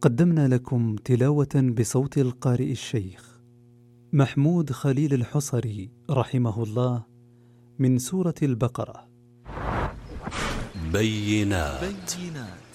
قدمنا لكم تلاوة بصوت القارئ الشيخ محمود خليل الحصري رحمه الله من سورة البقرة. بينات